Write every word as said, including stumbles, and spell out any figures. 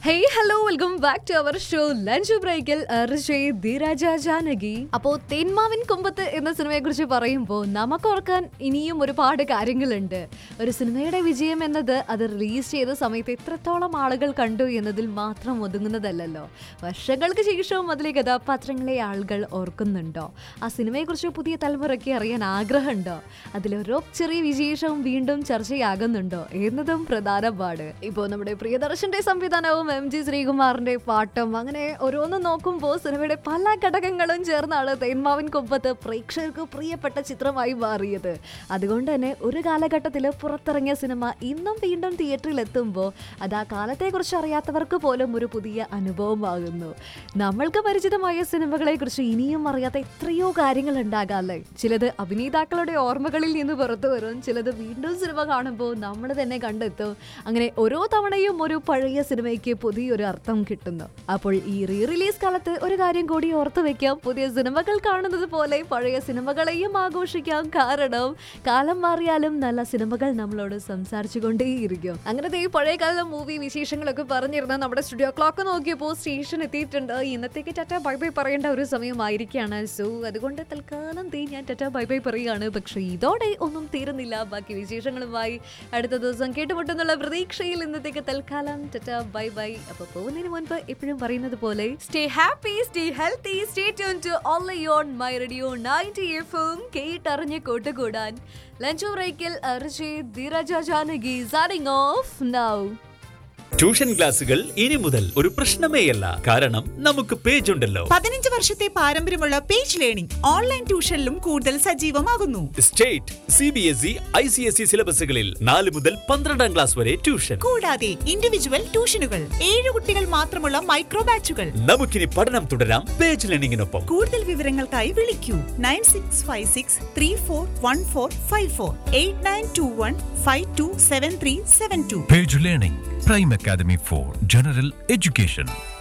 Hey, hello, welcome back to our show Lunch Breakil Arjay Dhiraja Janagi. അപ്പോൾ തേന്മാവിൻ കൊമ്പത്ത് എന്ന സിനിമയെക്കുറിച്ച് പറയുമ്പോൾ നമുക്ക് ഓർക്കാൻ ഇനിയും ഒരുപാട് കാര്യങ്ങളുണ്ട്. ഒരു സിനിമയുടെ വിജയം എന്നത് അത് റിലീസ് ചെയ്ത സമയത്ത് എത്രത്തോളം ആളുകൾ കണ്ടു എന്നതിൽ മാത്രം ഒതുങ്ങുന്നതല്ലല്ലോ. വർഷങ്ങൾക്ക് ശേഷവും അതിലെ കഥാപാത്രങ്ങളെ ആളുകൾ ഓർക്കുന്നുണ്ടോ? ആ സിനിമയെക്കുറിച്ച് പുതിയ തലമുറയ്ക്ക് അറിയാൻ ആഗ്രഹമുണ്ടോ? അതിലൊരോ ചെറിയ വിശേഷവും വീണ്ടും ചർച്ചയാകുന്നുണ്ടോ എന്നതും പ്രധാനമാണ്. ഇപ്പോൾ നമ്മുടെ പ്രിയദർശന്റെ സംവിധാനവും എം ജി ശ്രീകുമാറിന്റെ പാട്ടും അങ്ങനെ ഓരോന്നും നോക്കുമ്പോൾ സിനിമയുടെ പല ഘടകങ്ങളും ചേർന്നാണ് തേന്മാവിൻ കൊമ്പത്ത് പ്രേക്ഷകർക്ക് പ്രിയപ്പെട്ട ചിത്രമായി മാറിയത്. അതുകൊണ്ട് തന്നെ ഒരു കാലഘട്ടത്തിൽ പുറത്തിറങ്ങിയ സിനിമ ഇന്നും വീണ്ടും തിയേറ്ററിൽ എത്തുമ്പോൾ അത് ആ കാലത്തെക്കുറിച്ച് അറിയാത്തവർക്ക് പോലും ഒരു പുതിയ അനുഭവമാകുന്നു. നമ്മൾക്ക് പരിചിതമായ സിനിമകളെ കുറിച്ച് ഇനിയും അറിയാത്ത എത്രയോ കാര്യങ്ങൾ ഉണ്ടാകാല്ലേ. ചിലത് അഭിനേതാക്കളുടെ ഓർമ്മകളിൽ നിന്ന് പുറത്തു വരും, ചിലത് വീണ്ടും സിനിമ കാണുമ്പോൾ നമ്മൾ തന്നെ കണ്ടെത്തും. അങ്ങനെ ഓരോ തവണയും ഒരു പഴയ സിനിമയ്ക്ക് പുതിയൊരു അർത്ഥം കിട്ടുന്നു. അപ്പോൾ ഈ റീ റിലീസ് കാലത്ത് ഒരു കാര്യം കൂടി ഓർത്തു വെക്കാം, പുതിയ സിനിമകൾ കാണുന്നത് പോലെ പഴയ സിനിമകളെയും ആഘോഷിക്കാം. കാരണം കാലം മാറിയാലും നല്ല സിനിമകൾ നമ്മളോട് സംസാരിച്ചു കൊണ്ടേയിരിക്കും. അങ്ങനത്തെ ഈ പഴയ കാല മൂവി വിശേഷങ്ങളൊക്കെ പറഞ്ഞിരുന്ന നമ്മുടെ സ്റ്റുഡിയോ ക്ലോക്ക് നോക്കിയപ്പോൾ സ്റ്റേഷൻ എത്തിയിട്ടുണ്ട്. ഇന്നത്തേക്ക് ടാറ്റ ബൈ ബൈ പറയേണ്ട ഒരു സമയമായിരിക്കുകയാണ്. സോ അതുകൊണ്ട് തൽക്കാലം തീ ഞാൻ ടാറ്റ ബൈ ബൈ പറയുകയാണ്. പക്ഷേ ഇതോടെ ഒന്നും തീരുന്നില്ല. ബാക്കി വിശേഷങ്ങളുമായി അടുത്ത ദിവസം കേട്ടുമുട്ടെന്നുള്ള പ്രതീക്ഷയിൽ ഇന്നത്തേക്ക് തൽക്കാലം ടാറ്റ ബൈ ബൈ. അപ്പൊ പോകുന്നതിന് മുൻപ് എപ്പോഴും പറയുന്നത് പോലെ stay happy, stay healthy, stay tune to only on my radio ninety എഫും. കേട്ടറിഞ്ഞ് കൂട്ടുകൂടാൻ ലഞ്ച് ബ്രേക്കിൽ അർജയ് Dheeraja Janaki signing off now. Tuition ക്ലാസുകൾ ഇനി മുതൽ ഒരു പ്രശ്നമേയല്ല. കാരണം നമുക്ക് പേജ് ഉണ്ടല്ലോ. പതിനഞ്ച് വർഷത്തെ പാരമ്പര്യമുള്ള പേജ് ലേണിംഗ് ഓൺലൈൻ ട്യൂഷനിലും കൂടുതൽ സജീവമാകുന്നു. State, C B S E, I C S E സിലബസുകളിൽ നാല് മുതൽ പന്ത്രണ്ടാം ക്ലാസ് വരെ ട്യൂഷൻ. കൂടാതെ ഇൻഡിവിജ്വൽ ട്യൂഷനുകൾ, ഏഴ് കുട്ടികൾ മാത്രമുള്ള മൈക്രോ ബാച്ചുകൾ. നമുക്കിനി പഠനം തുടരാം പേജ് ലേണിംഗിനൊപ്പം. കൂടുതൽ വിവരങ്ങൾക്കായി വിളിക്കൂ nine six five six three four one four five four eight nine to one five to seven three seven to. Page Learning, Prime Academy for General Education.